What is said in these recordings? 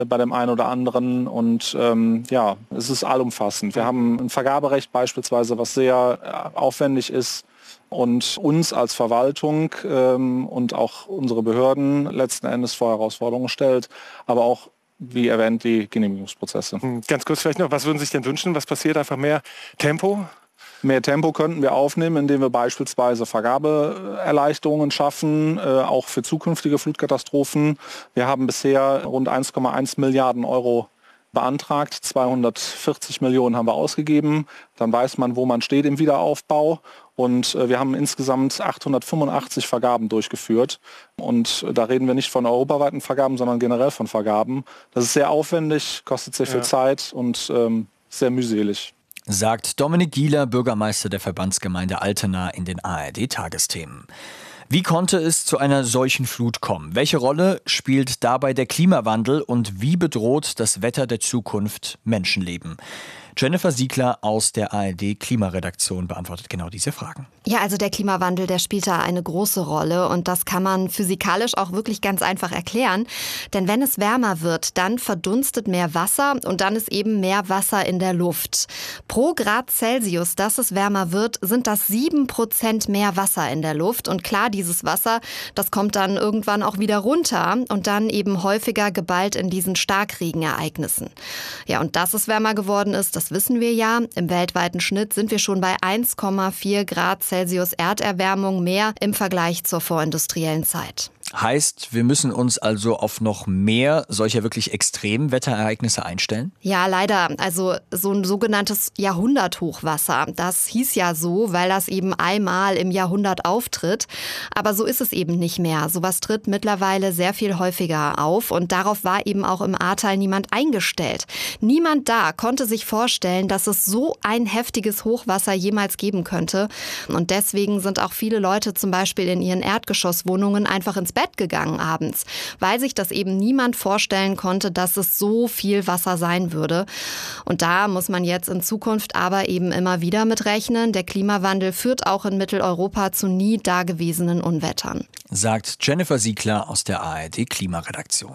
bei dem einen oder anderen. Und es ist allumfassend. Wir haben ein Vergaberecht beispielsweise, was sehr aufwendig ist und uns als Verwaltung und auch unsere Behörden letzten Endes vor Herausforderungen stellt, aber auch, wie erwähnt, die Genehmigungsprozesse. Ganz kurz vielleicht noch, was würden Sie sich denn wünschen? Was passiert? Einfach mehr Tempo? Mehr Tempo könnten wir aufnehmen, indem wir beispielsweise Vergabeerleichterungen schaffen, auch für zukünftige Flutkatastrophen. Wir haben bisher rund 1,1 Milliarden Euro beantragt, 240 Millionen haben wir ausgegeben. Dann weiß man, wo man steht im Wiederaufbau. Und wir haben insgesamt 885 Vergaben durchgeführt. Und da reden wir nicht von europaweiten Vergaben, sondern generell von Vergaben. Das ist sehr aufwendig, kostet sehr viel Zeit und sehr mühselig. Sagt Dominik Gieler, Bürgermeister der Verbandsgemeinde Altena in den ARD-Tagesthemen. Wie konnte es zu einer solchen Flut kommen? Welche Rolle spielt dabei der Klimawandel und wie bedroht das Wetter der Zukunft Menschenleben? Jennifer Siegler aus der ARD-Klimaredaktion beantwortet genau diese Fragen. Ja, also der Klimawandel, der spielt da eine große Rolle und das kann man physikalisch auch wirklich ganz einfach erklären. Denn wenn es wärmer wird, dann verdunstet mehr Wasser und dann ist eben mehr Wasser in der Luft. Pro Grad Celsius, dass es wärmer wird, sind das 7% mehr Wasser in der Luft. Und klar, dieses Wasser, das kommt dann irgendwann auch wieder runter und dann eben häufiger geballt in diesen Starkregenereignissen. Ja, und dass es wärmer geworden ist, das wissen wir ja. Im weltweiten Schnitt sind wir schon bei 1,4 Grad Celsius Erderwärmung mehr im Vergleich zur vorindustriellen Zeit. Heißt, wir müssen uns also auf noch mehr solcher wirklich extremen Wetterereignisse einstellen? Ja, leider. Also so ein sogenanntes Jahrhunderthochwasser. Das hieß ja so, weil das eben einmal im Jahrhundert auftritt. Aber so ist es eben nicht mehr. Sowas tritt mittlerweile sehr viel häufiger auf. Und darauf war eben auch im Ahrtal niemand eingestellt. Niemand da konnte sich vorstellen, dass es so ein heftiges Hochwasser jemals geben könnte. Und deswegen sind auch viele Leute zum Beispiel in ihren Erdgeschosswohnungen einfach ins Bett gegangen abends, weil sich das eben niemand vorstellen konnte, dass es so viel Wasser sein würde. Und da muss man jetzt in Zukunft aber eben immer wieder mit rechnen. Der Klimawandel führt auch in Mitteleuropa zu nie dagewesenen Unwettern. Sagt Jennifer Siegler aus der ARD Klimaredaktion.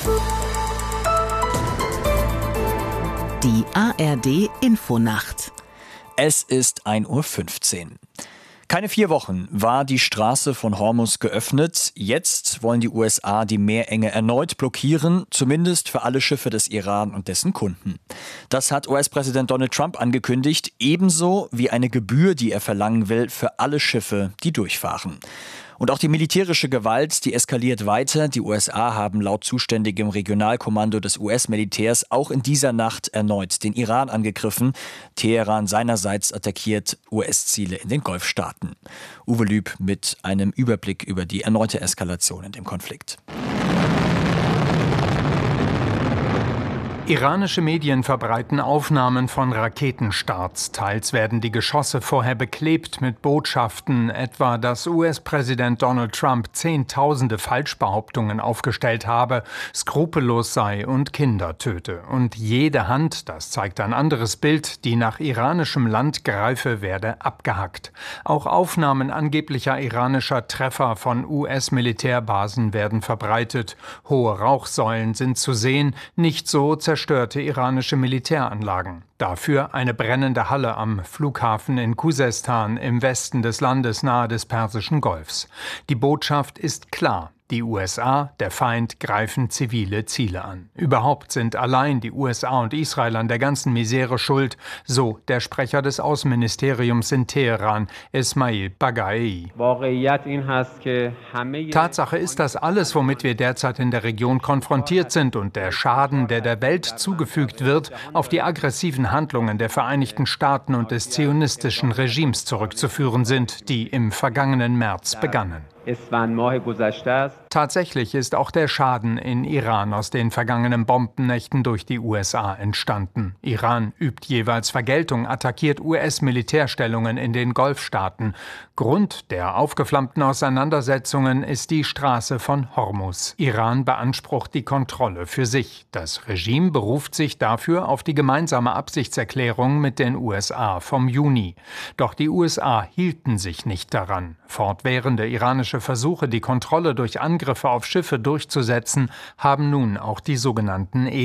Die ARD Infonacht. Es ist 1:15 Uhr. Keine 4 Wochen war die Straße von Hormuz geöffnet. Jetzt wollen die USA die Meerenge erneut blockieren, zumindest für alle Schiffe des Iran und dessen Kunden. Das hat US-Präsident Donald Trump angekündigt, ebenso wie eine Gebühr, die er verlangen will für alle Schiffe, die durchfahren. Und auch die militärische Gewalt, die eskaliert weiter. Die USA haben laut zuständigem Regionalkommando des US-Militärs auch in dieser Nacht erneut den Iran angegriffen. Teheran seinerseits attackiert US-Ziele in den Golfstaaten. Uwe Lüb mit einem Überblick über die erneute Eskalation in dem Konflikt. Iranische Medien verbreiten Aufnahmen von Raketenstarts. Teils werden die Geschosse vorher beklebt mit Botschaften, etwa dass US-Präsident Donald Trump Zehntausende Falschbehauptungen aufgestellt habe, skrupellos sei und Kinder töte. Und jede Hand, das zeigt ein anderes Bild, die nach iranischem Land greife, werde abgehackt. Auch Aufnahmen angeblicher iranischer Treffer von US-Militärbasen werden verbreitet. Hohe Rauchsäulen sind zu sehen, nicht so zerstörte iranische Militäranlagen. Dafür eine brennende Halle am Flughafen in Khuzestan im Westen des Landes nahe des Persischen Golfs. Die Botschaft ist klar. Die USA, der Feind, greifen zivile Ziele an. Überhaupt sind allein die USA und Israel an der ganzen Misere schuld, so der Sprecher des Außenministeriums in Teheran, Esmail Baghai. Tatsache ist, dass alles, womit wir derzeit in der Region konfrontiert sind und der Schaden, der der Welt zugefügt wird, auf die aggressiven Handlungen der Vereinigten Staaten und des zionistischen Regimes zurückzuführen sind, die im vergangenen März begannen. Tatsächlich ist auch der Schaden in Iran aus den vergangenen Bombennächten durch die USA entstanden. Iran übt jeweils Vergeltung, attackiert US-Militärstellungen in den Golfstaaten. Grund der aufgeflammten Auseinandersetzungen ist die Straße von Hormuz. Iran beansprucht die Kontrolle für sich. Das Regime beruft sich dafür auf die gemeinsame Absichtserklärung mit den USA vom Juni. Doch die USA hielten sich nicht daran. Fortwährende iranische Versuche, die Kontrolle durch Angriffe Angriffe auf Schiffe durchzusetzen, haben nun auch die sogenannten